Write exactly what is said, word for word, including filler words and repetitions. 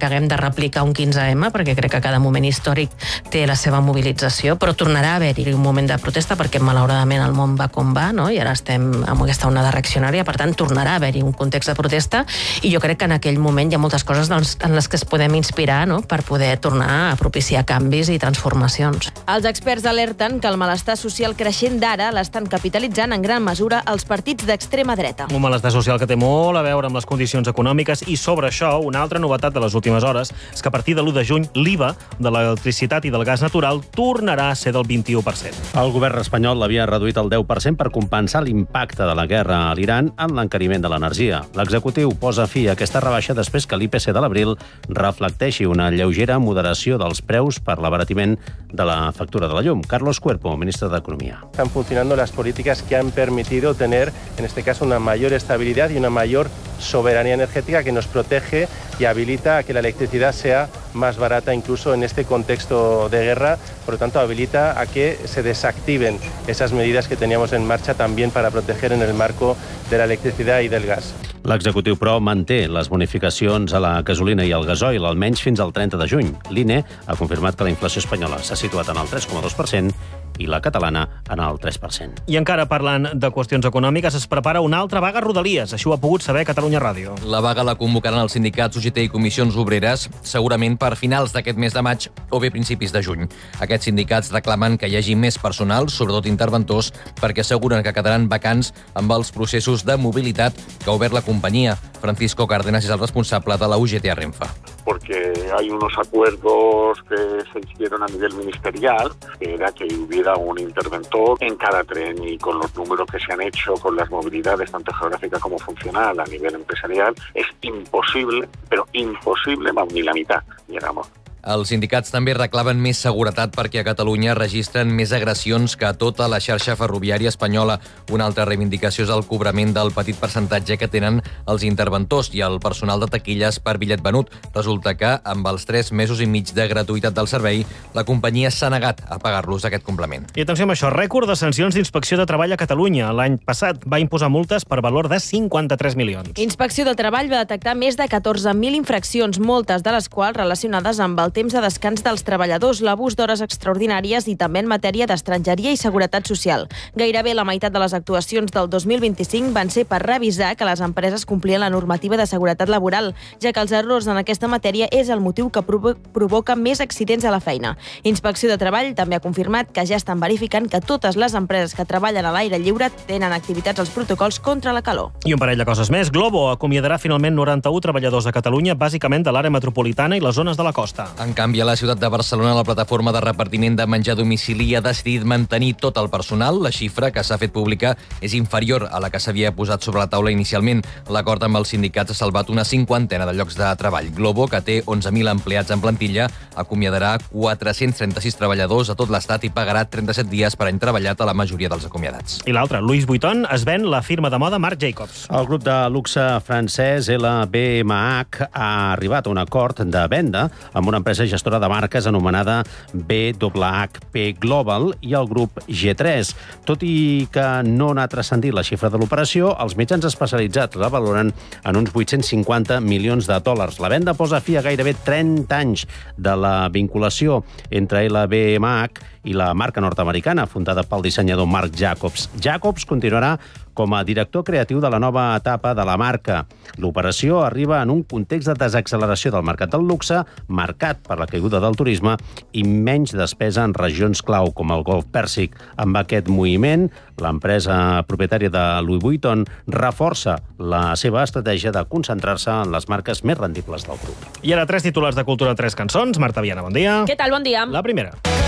que haguem de replicar un quinze ema, perquè crec que cada moment històric té la seva mobilització, però tornarà a haver-hi un moment de protesta, perquè malauradament el món va com va, no? I ara estem amb aquesta onada reaccionària, per tant, tornarà a haver-hi un context de protesta, i jo crec que en aquell moment hi ha moltes coses doncs, en les que es podem inspirar, no? Per poder tornar a propiciar canvis i transformacions. Els experts alerten que el malestar social creixent d'ara l'estan capitalitzant en gran mesura els partits d'extrema dreta. Un malestar social que té molt a veure amb les condicions econòmiques, i sobre això, una altra novetat de les últimes hores és que a partir de l'u de juny l'I V A de l'electricitat i del gas natural tornarà a ser del vint-i-u per cent. El govern espanyol l'havia reduït al deu per cent per compensar l'impacte de la guerra a l'Iran en l'encariment de l'energia. L'executiu posa fi a aquesta rebaixa després que l'I P C de l'abril reflecteixi una lleugera moderació dels preus per l'abaratiment de la factura de la llum. Carlos Cuerpo, ministre de Economía. Están funcionando las políticas que han permitido tener, en este caso, una mayor estabilidad y una mayor soberanía energética que nos protege y habilita a que la electricidad sea más barata incluso en este contexto de guerra. Por lo tanto, habilita a que se desactiven esas medidas que teníamos en marcha también para proteger en el marco de la electricidad y del gas. L'executiu, però, manté les bonificacions a la gasolina i al gasoil almenys fins al trenta de juny. L'I N E ha confirmat que la inflació espanyola s'ha situat en el tres coma dos per cent i la catalana en el tres per cent. I encara parlant de qüestions econòmiques, es prepara una altra vaga a Rodalies. Això ho ha pogut saber Catalunya Ràdio. La vaga la convocaran els sindicats U G T i comissions obreres, segurament per finals d'aquest mes de maig o bé principis de juny. Aquests sindicats reclamen que hi hagi més personal, sobretot interventors, perquè asseguren que quedaran vacants amb els processos de mobilitat que ha obert la companyia. Francisco Cárdenas és el responsable de la U G T a Renfe. Porque hay unos acuerdos que se hicieron a nivel ministerial, que era que hubiera un interventor en cada tren, y con los números que se han hecho, con las movilidades tanto geográficas como funcional a nivel empresarial, es imposible, pero imposible, vamos, ni la mitad llegamos. Els sindicats també reclamen més seguretat perquè a Catalunya registren més agressions que a tota la xarxa ferroviària espanyola. Una altra reivindicació és el cobrament del petit percentatge que tenen els interventors i el personal de taquilles per bitllet venut. Resulta que, amb els tres mesos i mig de gratuïtat del servei, la companyia s'ha negat a pagar-los aquest complement. I atenció amb això, rècord de sancions d'Inspecció de Treball a Catalunya. L'any passat va imposar multes per valor de cinquanta-tres milions. Inspecció de Treball va detectar més de catorze mil infraccions, moltes de les quals relacionades amb el temps de descans dels treballadors, l'abús d'hores extraordinàries i també en matèria d'estrangeria i seguretat social. Gairebé la meitat de les actuacions del dos mil vint-i-cinc van ser per revisar que les empreses complien la normativa de seguretat laboral, ja que els errors en aquesta matèria és el motiu que provo provoca més accidents a la feina. Inspecció de Treball també ha confirmat que ja estan verificant que totes les empreses que treballen a l'aire lliure tenen activitats als protocols contra la calor. I un parell de coses més. Globo acomiadarà finalment noranta-un treballadors a Catalunya, bàsicament de l'àrea metropolitana i les zones de la costa. En canvi, a la ciutat de Barcelona, la plataforma de repartiment de menjar a domicili ha decidit mantenir tot el personal. La xifra que s'ha fet pública és inferior a la que s'havia posat sobre la taula inicialment. L'acord amb els sindicats ha salvat una cinquantena de llocs de treball. Globo, que té onze mil empleats en plantilla, acomiadarà quatre-cents trenta-sis treballadors a tot l'estat i pagarà trenta-set dies per any treballat a la majoria dels acomiadats. I l'altre, Louis Vuitton es ven la firma de moda Marc Jacobs. El grup de luxe francès L V M H ha arribat a un acord de venda amb una empresa gestora de marques anomenada B H H P Global i el grup G tres. Tot i que no n'ha transcendit la xifra de l'operació, els mitjans especialitzats la valoren en uns vuit-cents cinquanta milions de dòlars. La venda posa fi a gairebé trenta anys de la vinculació entre L V M H i la marca nord-americana, fundada pel dissenyador Marc Jacobs. Jacobs continuarà com a director creatiu de la nova etapa de la marca. L'operació arriba en un context de desacceleració del mercat del luxe, marcat per la caiguda del turisme i menys despesa en regions clau com el Golf Pèrsic. Amb aquest moviment, l'empresa propietària de Louis Vuitton reforça la seva estratègia de concentrar-se en les marques més rendibles del grup. I ara tres titulars de cultura, tres cançons. Marta Viana, bon dia. Què tal? Bon dia. La primera.